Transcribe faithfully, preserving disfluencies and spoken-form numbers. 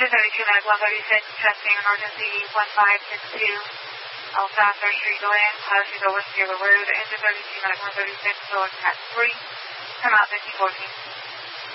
thirty-two, Medic one thirty-six, testing emergency one five six two, Alsasser Street, Deland, Policy over Sierra Road, engine thirty-two, Medic one thirty-six, lower cat three, come out fifty fourteen.